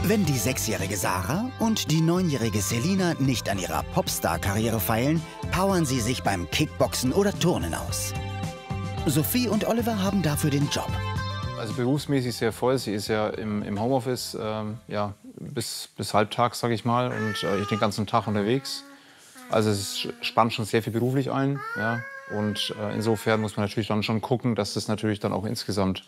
Wenn die 6-jährige Sarah und die 9-jährige Selina nicht an ihrer Popstar-Karriere feilen, powern sie sich beim Kickboxen oder Turnen aus. Sophie und Oliver haben dafür den Job. Also berufsmäßig sehr voll. Sie ist ja im Homeoffice ja, bis halbtags, sage ich mal, und ich den ganzen Tag unterwegs. Also es spannt schon sehr viel beruflich ein. Ja. Und insofern muss man natürlich dann schon gucken, dass das natürlich dann auch insgesamt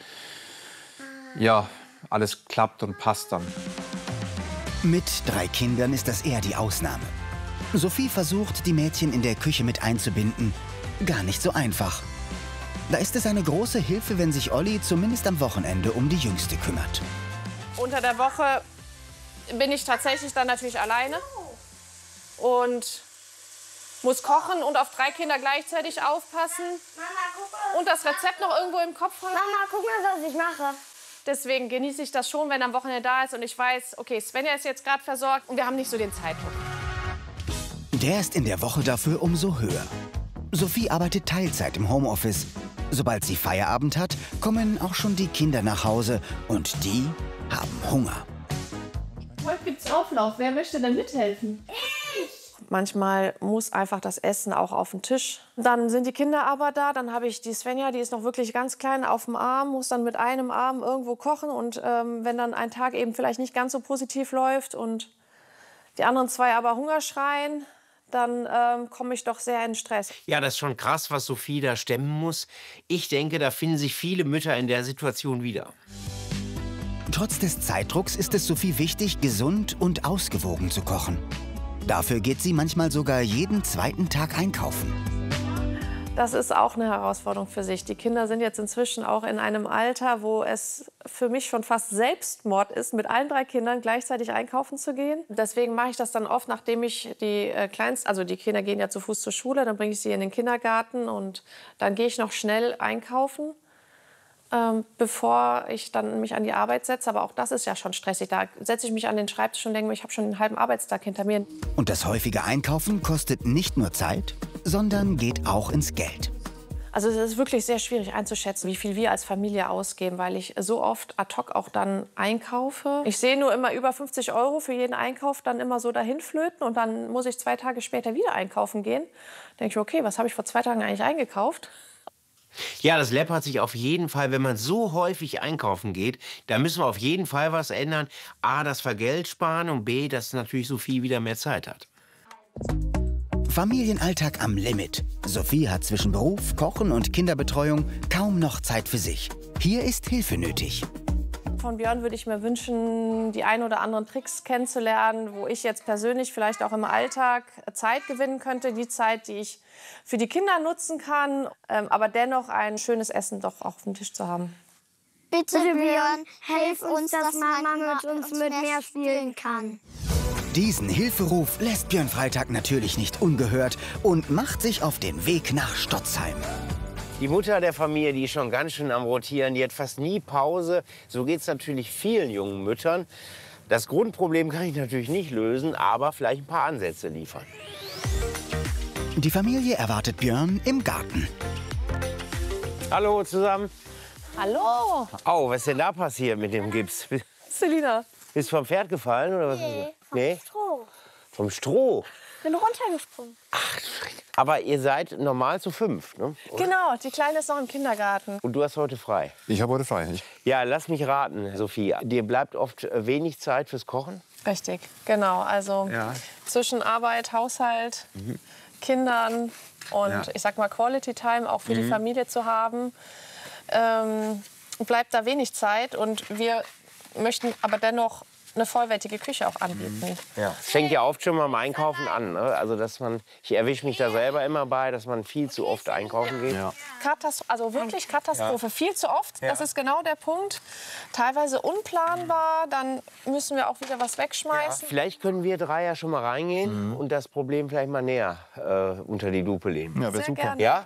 ja, alles klappt und passt dann. Mit 3 Kindern ist das eher die Ausnahme. Sophie versucht, die Mädchen in der Küche mit einzubinden. Gar nicht so einfach. Da ist es eine große Hilfe, wenn sich Olli zumindest am Wochenende um die Jüngste kümmert. Unter der Woche bin ich tatsächlich dann natürlich alleine und muss kochen und auf 3 Kinder gleichzeitig aufpassen. Mama, guck mal. Und das Rezept noch irgendwo im Kopf haben. Mama, guck mal, was ich mache. Deswegen genieße ich das schon, wenn am Wochenende da ist und ich weiß, okay, Svenja ist jetzt gerade versorgt und wir haben nicht so den Zeitdruck. Der ist in der Woche dafür umso höher. Sophie arbeitet Teilzeit im Homeoffice. Sobald sie Feierabend hat, kommen auch schon die Kinder nach Hause und die haben Hunger. Heute gibt's Auflauf. Wer möchte denn mithelfen? Manchmal muss einfach das Essen auch auf den Tisch. Dann sind die Kinder aber da, dann habe ich die Svenja, die ist noch wirklich ganz klein, auf dem Arm, muss dann mit einem Arm irgendwo kochen. Und wenn dann ein Tag eben vielleicht nicht ganz so positiv läuft und die anderen 2 aber Hunger schreien, dann komme ich doch sehr in Stress. Ja, das ist schon krass, was Sophie da stemmen muss. Ich denke, da finden sich viele Mütter in der Situation wieder. Trotz des Zeitdrucks ist es Sophie wichtig, gesund und ausgewogen zu kochen. Dafür geht sie manchmal sogar jeden 2. Tag einkaufen. Das ist auch eine Herausforderung für sich. Die Kinder sind jetzt inzwischen auch in einem Alter, wo es für mich schon fast Selbstmord ist, mit allen 3 Kindern gleichzeitig einkaufen zu gehen. Deswegen mache ich das dann oft, nachdem ich die also die Kinder gehen ja zu Fuß zur Schule, dann bringe ich sie in den Kindergarten und dann gehe ich noch schnell einkaufen, bevor ich dann mich an die Arbeit setze. Aber auch das ist ja schon stressig. Da setze ich mich an den Schreibtisch und denke mir, ich habe schon einen halben Arbeitstag hinter mir. Und das häufige Einkaufen kostet nicht nur Zeit, sondern geht auch ins Geld. Also es ist wirklich sehr schwierig einzuschätzen, wie viel wir als Familie ausgeben, weil ich so oft ad hoc auch dann einkaufe. Ich sehe nur immer über 50 € für jeden Einkauf dann immer so dahin flöten und dann muss ich 2 Tage später wieder einkaufen gehen. Denke ich, okay, was habe ich vor 2 Tagen eigentlich eingekauft? Ja, das läppert sich auf jeden Fall, wenn man so häufig einkaufen geht. Da müssen wir auf jeden Fall was ändern. A, dass wir Geld sparen und B, dass natürlich Sophie wieder mehr Zeit hat. Familienalltag am Limit. Sophie hat zwischen Beruf, Kochen und Kinderbetreuung kaum noch Zeit für sich. Hier ist Hilfe nötig. Von Björn würde ich mir wünschen, die ein oder anderen Tricks kennenzulernen, wo ich jetzt persönlich vielleicht auch im Alltag Zeit gewinnen könnte. Die Zeit, die ich für die Kinder nutzen kann, aber dennoch ein schönes Essen doch auch auf dem Tisch zu haben. Bitte, Björn, hilf uns, dass Mama mit uns mehr spielen kann. Diesen Hilferuf lässt Björn Freitag natürlich nicht ungehört und macht sich auf den Weg nach Stotzheim. Die Mutter der Familie, die ist schon ganz schön am Rotieren, die hat fast nie Pause. So geht es natürlich vielen jungen Müttern. Das Grundproblem kann ich natürlich nicht lösen, aber vielleicht ein paar Ansätze liefern. Die Familie erwartet Björn im Garten. Hallo zusammen. Hallo, Au, was ist denn da passiert mit dem Gips? Selina. Bist du vom Pferd gefallen oder was? Nee, Stroh. vom Stroh. Bin runtergesprungen. Aber ihr seid normal zu 5, ne? Genau, die Kleine ist noch im Kindergarten. Und du hast heute frei. Ich habe heute frei. Ja, lass mich raten, Sophie. Dir bleibt oft wenig Zeit fürs Kochen? Richtig, genau. Also zwischen Arbeit, Haushalt, Kindern und ich sag mal Quality Time auch für die Familie zu haben, bleibt da wenig Zeit. Und wir möchten aber dennoch eine vollwertige Küche auch anbieten. Ja. Es fängt ja oft schon mal beim Einkaufen an. Ne? Also, dass man, ich erwische mich da selber immer bei, dass man viel zu oft einkaufen geht. Ja. Also wirklich Katastrophe. Viel zu oft, das ist genau der Punkt. Teilweise unplanbar, dann müssen wir auch wieder was wegschmeißen. Vielleicht können wir 3 ja schon mal reingehen und das Problem vielleicht mal näher unter die Lupe nehmen. Ja, wäre super. Gerne. Ja?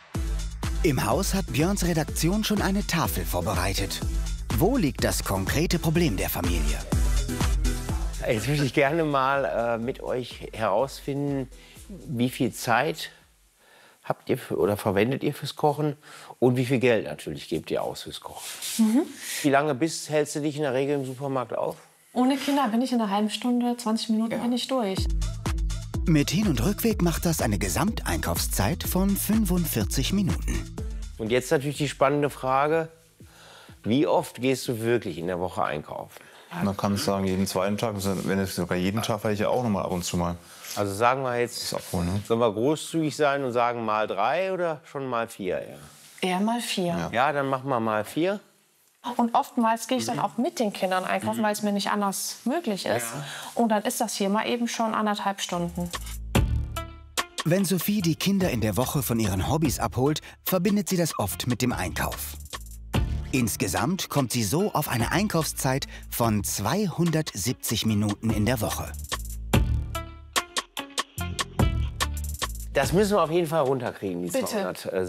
Im Haus hat Björns Redaktion schon eine Tafel vorbereitet. Wo liegt das konkrete Problem der Familie? Jetzt würde ich gerne mal mit euch herausfinden, wie viel Zeit habt ihr oder verwendet ihr fürs Kochen und wie viel Geld natürlich gebt ihr aus fürs Kochen. Wie lange hältst du dich in der Regel im Supermarkt auf? Ohne Kinder bin ich in einer halben Stunde, 20 Minuten bin ich durch. Mit Hin- und Rückweg macht das eine Gesamteinkaufszeit von 45 Minuten. Und jetzt natürlich die spannende Frage, wie oft gehst du wirklich in der Woche einkaufen? Man kann sagen, jeden zweiten Tag, wenn es sogar jeden Tag, weil ich ja auch noch mal ab und zu mal. Also sagen wir jetzt, Das abholen, ne? sollen wir großzügig sein und sagen mal 3 oder schon mal 4? Eher mal 4. Ja, dann machen wir mal 4. Und oftmals gehe ich dann auch mit den Kindern einkaufen, weil es mir nicht anders möglich ist. Und dann ist das hier mal eben schon 1,5 Stunden. Wenn Sophie die Kinder in der Woche von ihren Hobbys abholt, verbindet sie das oft mit dem Einkauf. Insgesamt kommt sie so auf eine Einkaufszeit von 270 Minuten in der Woche. Das müssen wir auf jeden Fall runterkriegen, die Bitte. 200.